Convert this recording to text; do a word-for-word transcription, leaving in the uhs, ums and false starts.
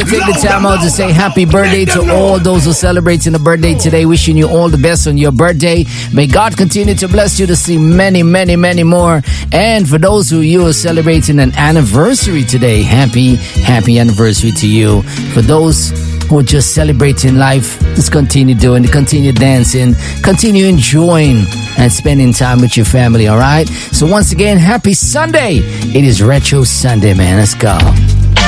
take the time out to say happy birthday to all those who are celebrating a birthday today. Wishing you all the best on your birthday. May God continue to bless you to see many, many, many more. And for those who you are celebrating an anniversary today, happy, happy anniversary to you. For those who are just celebrating life, just continue doing it, continue dancing, continue enjoying and spending time with your family, all right? So once again, happy Sunday. It is Retro Sunday, man. Let's go.